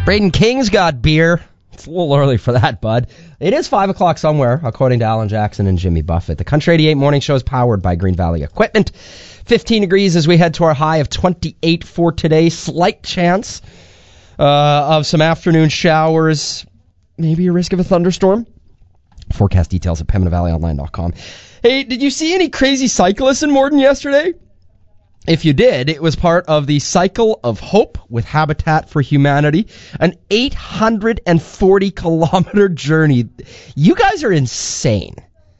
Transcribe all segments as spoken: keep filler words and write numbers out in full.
Braden King's got beer. It's a little early for that, bud. It is five o'clock somewhere, according to Alan Jackson and Jimmy Buffett. The Country eighty-eight Morning Show is powered by Green Valley Equipment. fifteen degrees as we head to our high of twenty-eight for today. Slight chance uh, of some afternoon showers. Maybe a risk of a thunderstorm. Forecast details at Pembina Valley Online dot com. Hey, did you see any crazy cyclists in Morden yesterday? If you did, it was part of the Cycle of Hope with Habitat for Humanity, an eight hundred forty kilometer journey. You guys are insane.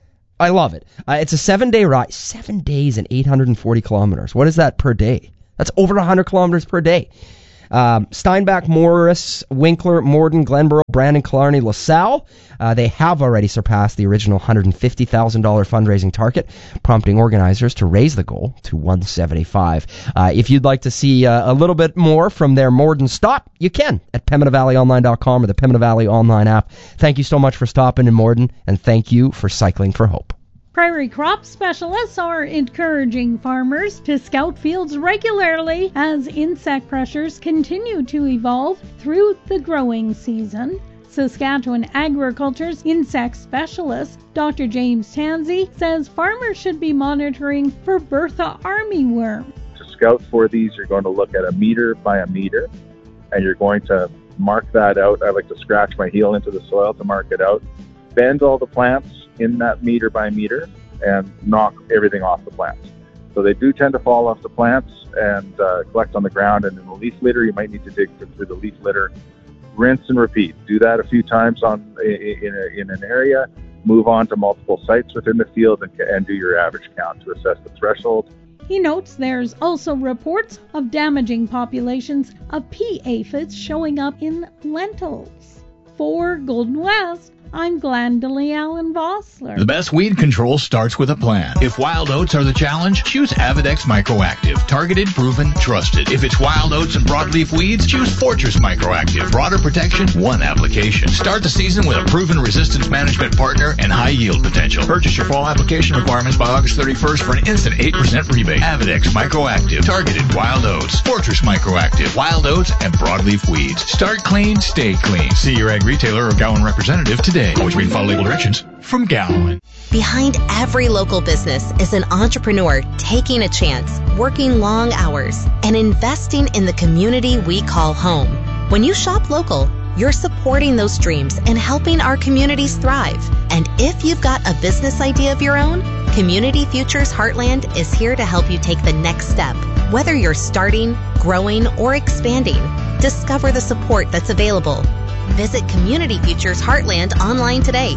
I love it. Uh, it's a seven-day ride. Seven days and eight hundred forty kilometers. What is that per day? That's over one hundred kilometers per day. Um, Steinbach, Morris, Winkler, Morden, Glenborough, Brandon, Killarney, LaSalle. Uh, they have already surpassed the original one hundred fifty thousand dollars fundraising target, prompting organizers to raise the goal to one hundred seventy-five thousand dollars. Uh, if you'd like to see uh, a little bit more from their Morden stop, you can at Pembina Valley Online dot com or the Pembina Valley Online app. Thank you so much for stopping in Morden, and thank you for Cycling for Hope. Prairie crop specialists are encouraging farmers to scout fields regularly as insect pressures continue to evolve through the growing season. Saskatchewan Agriculture's insect specialist, Doctor James Tansey, says farmers should be monitoring for Bertha armyworm. To scout for these, you're going to look at a meter by a meter, and you're going to mark that out. I like to scratch my heel into the soil to mark it out. Bend all the plants in that meter by meter and knock everything off the plants. So they do tend to fall off the plants and uh, collect on the ground, and in the leaf litter, you might need to dig through the leaf litter. Rinse and repeat. Do that a few times on in, a, in an area, move on to multiple sites within the field, and, and do your average count to assess the threshold. He notes there's also reports of damaging populations of pea aphids showing up in lentils. For Golden West, I'm Glendalee Allen Vossler. The best weed control starts with a plan. If wild oats are the challenge, choose Avidex Microactive. Targeted, proven, trusted. If it's wild oats and broadleaf weeds, choose Fortress Microactive. Broader protection, one application. Start the season with a proven resistance management partner and high yield potential. Purchase your fall application requirements by August thirty-first for an instant eight percent rebate. Avidex Microactive. Targeted wild oats. Fortress Microactive. Wild oats and broadleaf weeds. Start clean, stay clean. See your ag retailer or Gowan representative today. Always read and follow label directions from Gowan. Behind every local business is an entrepreneur taking a chance, working long hours, and investing in the community we call home. When you shop local, you're supporting those dreams and helping our communities thrive. And if you've got a business idea of your own, Community Futures Heartland is here to help you take the next step. Whether you're starting, growing, or expanding, discover the support that's available. Visit Community Futures Heartland online today.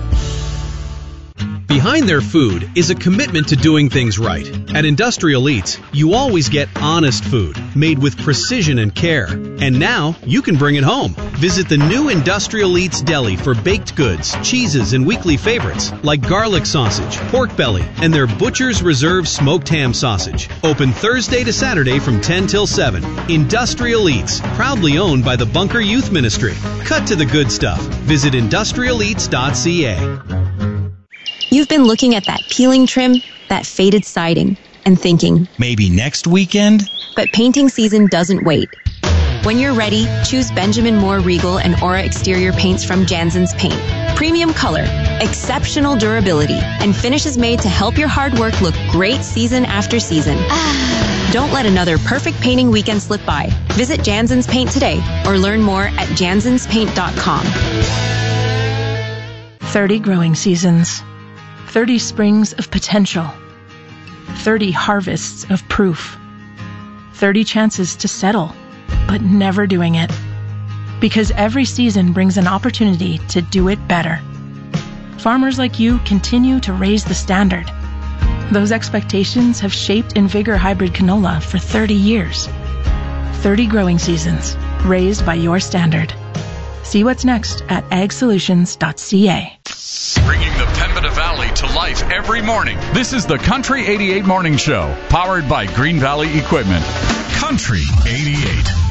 Behind their food is a commitment to doing things right. At Industrial Eats, you always get honest food, made with precision and care. And now, you can bring it home. Visit the new Industrial Eats Deli for baked goods, cheeses, and weekly favorites, like garlic sausage, pork belly, and their Butcher's Reserve smoked ham sausage. Open Thursday to Saturday from ten till seven. Industrial Eats, proudly owned by the Bunker Youth Ministry. Cut to the good stuff. Visit industrial eats dot c a. You've been looking at that peeling trim, that faded siding, and thinking, maybe next weekend? But painting season doesn't wait. When you're ready, choose Benjamin Moore Regal and Aura exterior paints from Jansen's Paint. Premium color, exceptional durability, and finishes made to help your hard work look great season after season. Don't let another perfect painting weekend slip by. Visit Jansen's Paint today or learn more at jansens paint dot com. thirty growing seasons. thirty springs of potential. thirty harvests of proof. thirty chances to settle, but never doing it. Because every season brings an opportunity to do it better. Farmers like you continue to raise the standard. Those expectations have shaped InVigor hybrid canola for thirty years. thirty growing seasons, raised by your standard. See what's next at ag solutions dot c a. Bringing the Pembina Valley to life every morning. This is the Country eighty-eight Morning Show, powered by Green Valley Equipment. Country eighty-eight.